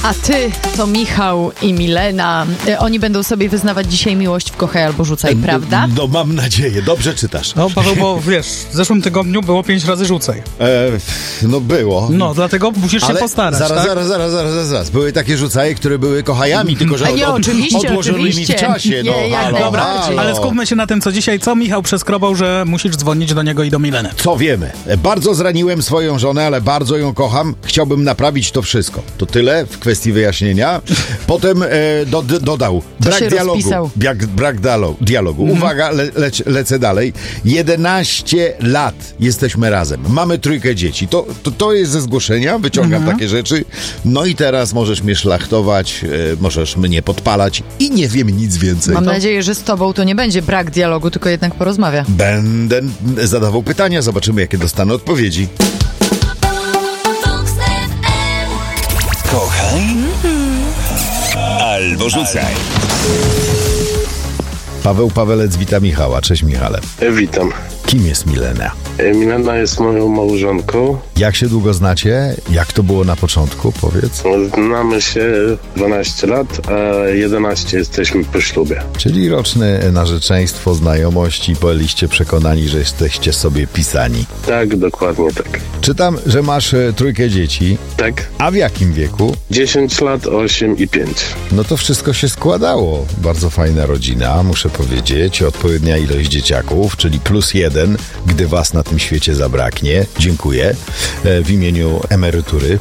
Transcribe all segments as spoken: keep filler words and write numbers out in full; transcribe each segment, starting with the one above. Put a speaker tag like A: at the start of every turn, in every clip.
A: A ty to Michał i Milena. Oni będą sobie wyznawać dzisiaj miłość w Kochaj albo Rzucaj, prawda?
B: No, no mam nadzieję, dobrze czytasz.
C: No Paweł, bo wiesz, w zeszłym tygodniu było pięć razy Rzucaj.
B: E, no było.
C: No, dlatego musisz
B: Ale
C: się postarać,
B: zaraz,
C: tak?
B: zaraz, zaraz, zaraz, zaraz, zaraz. Były takie rzucaje, które były kochajami, tylko że
A: A nie,
B: od,
A: oczywiście,
B: odłożonymi
A: oczywiście.
B: w czasie. No,
A: Nie, jak
B: halo,
C: Dobra,
A: najbardziej.
C: ale skupmy się na tym, co dzisiaj. Co Michał przeskrobał, że musisz dzwonić do niego i do Mileny?
B: Co wiemy? Bardzo zraniłem swoją żonę, ale bardzo ją kocham. Chciałbym naprawić to wszystko. To tyle w kwestii wyjaśnienia. Potem e, do, do, dodał brak
A: się
B: dialogu.
A: rozpisał.
B: Brak, brak dialogu. dialogu.
C: Mhm.
B: Uwaga, le, le, lecę dalej. jedenaście lat jesteśmy razem. Mamy trójkę dzieci. To, to, to jest ze zgłoszenia. Wyciągam
C: Mhm.
B: takie rzeczy. No i teraz możesz mnie szlachtować, e, możesz mnie podpalać i nie wiem nic więcej.
A: Mam nadzieję, że z tobą to nie będzie brak dialogu, tylko jednak porozmawia.
B: Będę zadawał pytania. Zobaczymy, jakie dostanę odpowiedzi.
D: Kochaj albo rzucaj.
B: Paweł Pawelec wita Michała. Cześć, Michale.
E: Witam.
B: Kim jest Milena?
E: Milena jest moją małżonką.
B: Jak się długo znacie? Jak to było na początku? Powiedz.
E: Znamy się dwanaście lat, a jedenaście jesteśmy po ślubie.
B: Czyli roczne narzeczeństwo, znajomość i byliście przekonani, że jesteście sobie pisani.
E: Tak, dokładnie tak.
B: Czytam, że masz e, trójkę dzieci.
E: Tak?
B: A w jakim wieku?
E: dziesięć lat, osiem i pięć.
B: No to wszystko się składało. Bardzo fajna rodzina, muszę powiedzieć. Odpowiednia ilość dzieciaków, czyli plus jeden, gdy was na tym świecie zabraknie. Dziękuję. E, w imieniu emerytury.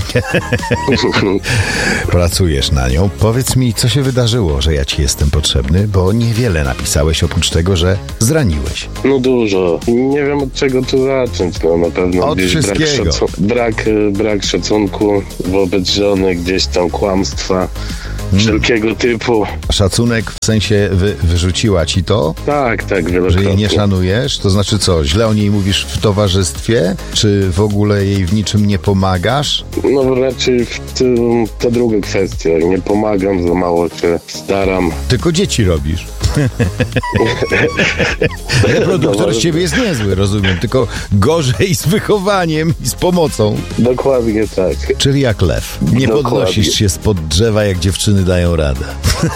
B: Pracujesz na nią. Powiedz mi, co się wydarzyło, że ja ci jestem potrzebny, bo niewiele napisałeś oprócz tego, że zraniłeś.
E: No dużo. Nie wiem, od czego tu zacząć. No na pewno
B: Od
E: gdzieś brak,
B: wszystkiego.
E: szacu- brak, y, brak szacunku wobec żony, gdzieś tam kłamstwa wszelkiego typu.
B: Szacunek w sensie wy, wyrzuciła ci to,
E: Tak, tak,
B: że
E: wielokrotnie.
B: jej nie szanujesz? To znaczy co, źle o niej mówisz w towarzystwie? Czy w ogóle jej w niczym nie pomagasz?
E: No raczej w tym, ta druga kwestia. Nie pomagam, za mało się staram.
B: Tylko dzieci robisz. Reproduktor z ciebie jest niezły, rozumiem, tylko gorzej z wychowaniem i z pomocą.
E: Dokładnie tak.
B: Czyli jak lew. Nie
E: Dokładnie.
B: podnosisz się spod drzewa, jak dziewczyny dają radę.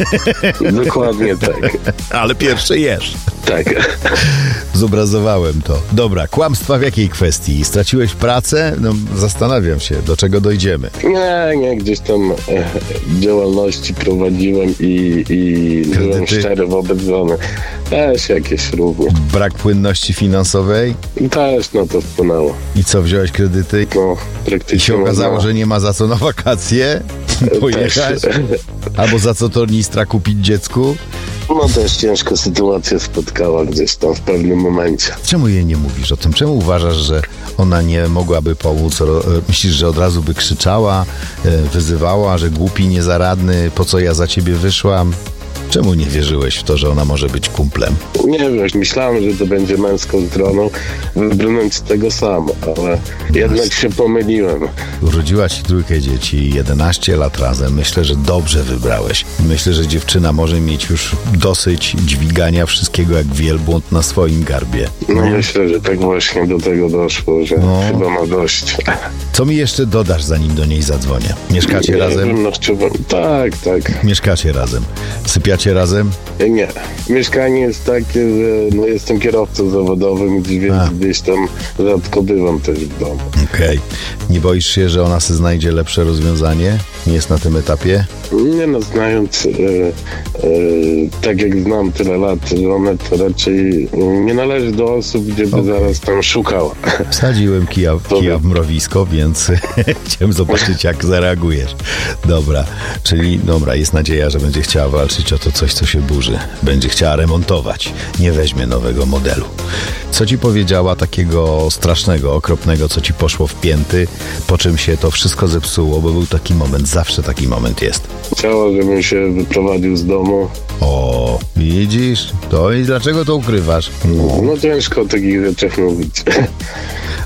E: Dokładnie tak.
B: Ale pierwsze jesz.
E: Tak.
B: Zobrazowałem to. Dobra, kłamstwa w jakiej kwestii? Straciłeś pracę? No, zastanawiam się, do czego dojdziemy.
E: Nie, nie, gdzieś tam e, działalności prowadziłem i, i byłem
B: Kredyty?
E: szczery wobec żony. Też jakieś również.
B: Brak płynności finansowej?
E: Też na to wpłynęło.
B: I co, wziąłeś kredyty?
E: No,
B: I
E: praktycznie
B: się okazało,
E: można-
B: że nie ma za co na wakacje pojechać?
E: Też.
B: Albo za co tornistra kupić dziecku?
E: No też ciężka sytuacja spotkała gdzieś tam w pewnym momencie.
B: Czemu jej nie mówisz o tym? Czemu uważasz, że ona nie mogłaby pomóc? Ro- Myślisz, że od razu by krzyczała, e, wyzywała, że głupi, niezaradny, po co ja za ciebie wyszłam? Czemu nie wierzyłeś w to, że ona może być kumplem?
E: Nie wiem, myślałem, że to będzie męską stroną, wybrnąć z tego sam, ale jednak się pomyliłem.
B: Urodziła ci trójkę dzieci, jedenaście lat razem. Myślę, że dobrze wybrałeś. Myślę, że dziewczyna może mieć już dosyć dźwigania wszystkiego jak wielbłąd na swoim garbie.
E: No myślę, że tak właśnie do tego doszło, że
B: No.
E: chyba ma dość.
B: Co mi jeszcze dodasz, zanim do niej zadzwonię? Mieszkacie
E: Nie
B: razem?
E: wiem, no chciałbym... Tak, tak.
B: Mieszkacie razem. Sypiacie razem?
E: Nie. Mieszkanie jest takie, że no, jestem kierowcą zawodowym, więc
B: A.
E: gdzieś tam rzadko bywam też w domu.
B: Okej. Nie boisz się, że ona sobie znajdzie lepsze rozwiązanie? Nie jest na tym etapie?
E: Nie no, znając e, e, tak jak znam tyle lat żonę, to raczej nie należy do osób, gdzie by zaraz tam szukała.
B: Wsadziłem kija, kija w mrowisko, więc chciałem zobaczyć, jak zareagujesz. Dobra, czyli dobra, jest nadzieja, że będzie chciała walczyć o to coś, co się burzy. Będzie chciała remontować. Nie weźmie nowego modelu. Co ci powiedziała takiego strasznego, okropnego, co ci poszło w pięty, po czym się to wszystko zepsuło, bo był taki moment, zawsze taki moment jest.
E: Chciała, żebym się wyprowadził z domu.
B: O, widzisz? To i dlaczego to ukrywasz?
E: No ciężko o takich rzeczach mówić.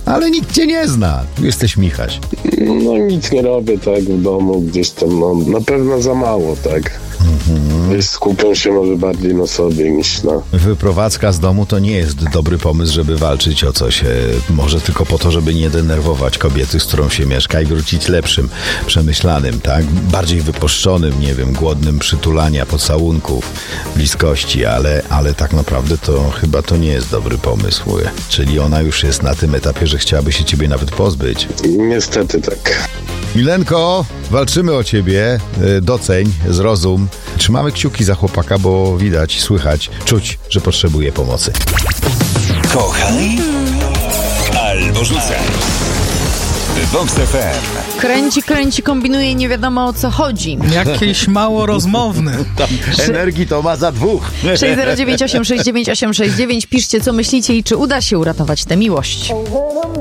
B: ale nikt cię nie zna. Tu jesteś Michaś.
E: No nic nie robię tak w domu, gdzieś tam, no na pewno za mało, tak. Mhm. Skupiam się może bardziej na sobie niż na...
B: Wyprowadzka z domu to nie jest dobry pomysł, żeby walczyć o coś. E, może tylko po to, żeby nie denerwować kobiety, z którą się mieszka i wrócić lepszym, przemyślanym, tak? Bardziej wypuszczonym, nie wiem, głodnym przytulania, pocałunków, bliskości, ale, ale tak naprawdę to chyba to nie jest dobry pomysł. Czyli ona już jest na tym etapie, że chciałaby się ciebie nawet pozbyć.
E: Niestety tak.
B: Milenko, walczymy o ciebie, doceń, zrozum. Trzymamy kciuki za chłopaka, bo widać, słychać, czuć, że potrzebuje pomocy.
D: Kochaj albo rzucaj. Vox F M.
A: Kręci, kręci, kombinuje, nie wiadomo o co chodzi.
C: Jakiś mało rozmowny.
B: Energii to ma za dwóch.
A: sześć zero dziewięć osiem sześć dziewięć osiem sześć dziewięć. Piszcie, co myślicie i czy uda się uratować tę miłość.